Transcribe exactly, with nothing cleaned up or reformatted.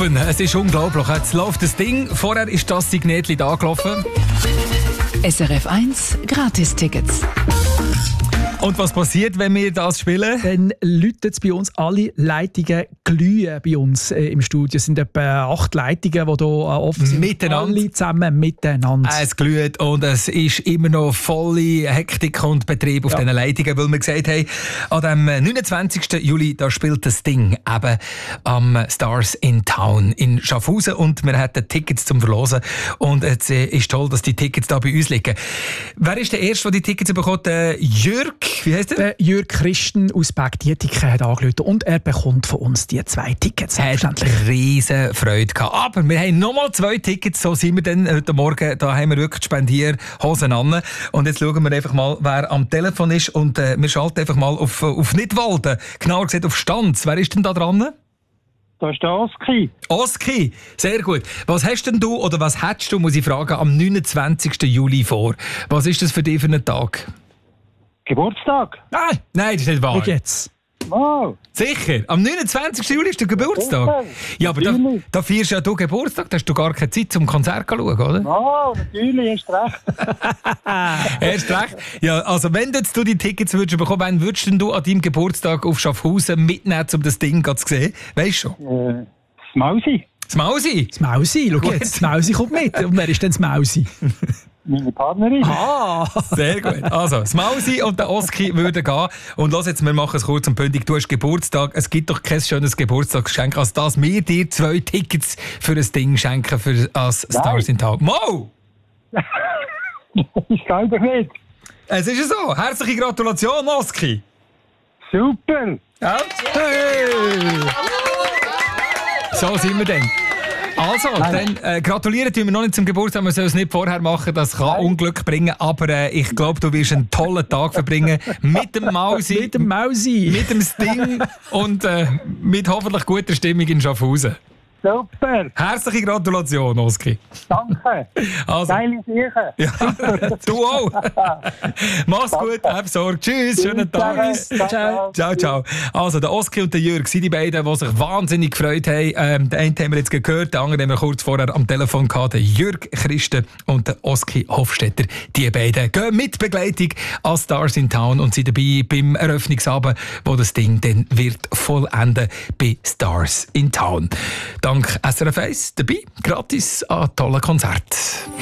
Beethoven, es ist unglaublich. Jetzt läuft das Ding. Vorher ist das Signetli da gelaufen. S R F eins Gratis-Tickets. Und was passiert, wenn wir das spielen? Dann läuten bei uns alle Leitungen glühen bei uns äh, im Studio. Es sind etwa acht Leitungen, die hier äh, offen sind. Miteinander. Alle zusammen miteinander. Es glüht und es ist immer noch volle Hektik und Betrieb auf Ja. diesen Leitungen, weil wir gesagt haben, an dem neunundzwanzigsten Juli da spielt das Ding eben am Stars in Town in Schaffhausen und wir hatten Tickets zum Verlosen und es äh, ist toll, dass die Tickets da bei uns liegen. Wer ist der Erste, der die Tickets bekommt? Der Jürg, wie heisst er? Der Jürg Christen aus Bergdietiken hat angerufen und er bekommt von uns die zwei Tickets. Es hat riesen Freude gehabt. Aber wir haben nochmal zwei Tickets, so sind wir dann heute Morgen, da haben wir wirklich Spendierhosen an. Und jetzt schauen wir einfach mal, wer am Telefon ist und äh, wir schalten einfach mal auf, auf Nidwalden, genauer gesagt auf Stanz. Wer ist denn da dran? Da ist der Oski. Oski, sehr gut. Was hast denn du oder was hättest du, muss ich fragen, am neunundzwanzigsten Juli vor? Was ist das für dich für einen Tag? Geburtstag. Nein, nein, das ist nicht wahr. Wie geht's? Wow. Sicher, am neunundzwanzigsten Juli ist der Geburtstag. Ja, aber da, Natürlich. da feierst ja du Geburtstag, da hast du gar keine Zeit zum Konzert zu schauen, oder? Oh, natürlich, hast recht. Erst recht. Ja, also wenn du jetzt du die Tickets würdest bekommen, wann würdest denn du an deinem Geburtstag auf Schaffhausen mitnehmen, um das Ding zu sehen? Weißt du schon? Äh, das Mausi, Das Mausi. Das Mausi, schau jetzt, das Mausi kommt mit. Und wer ist denn das Mausi? meine Partnerin. Ah! Sehr gut. Also, das Mausi und der Oski würden gehen. Und lass jetzt, wir machen es kurz und bündig. Du hast Geburtstag. Es gibt doch kein schönes Geburtstagsgeschenk, als dass wir dir zwei Tickets für ein Ding schenken, für als Stars in Town. Mo! Ich kann doch nicht. Es ist ja so. Herzliche Gratulation, Oski. Super. Ja? Hey! So sind wir denn. Also, dann äh, gratulieren tun wir noch nicht zum Geburtstag. Wir sollen es nicht vorher machen, das kann Nein. Unglück bringen. Aber äh, ich glaube, du wirst einen tollen Tag verbringen mit dem Mausi, Mit dem Mausi! mit dem Sting und äh, mit hoffentlich guter Stimmung in Schaffhausen. Super. Herzliche Gratulation, Oski. Danke. Also, Geile Sache. ja, du auch. Mach's gut, hab Sorge. Tschüss, schönen Tag. Ciao. Ciao, ciao. Also, der Oski und der Jürg sind die beiden, die sich wahnsinnig gefreut haben. Ähm, den einen haben wir jetzt gehört, den anderen haben wir kurz vorher am Telefon gehabt. Der Jürg Christen und der Oski Hofstetter. Die beiden gehen mit Begleitung an Stars in Town und sind dabei beim Eröffnungsabend, wo das Ding dann wird vollenden bei Stars in Town. Dank S R F eins dabei, gratis an tollen Konzert.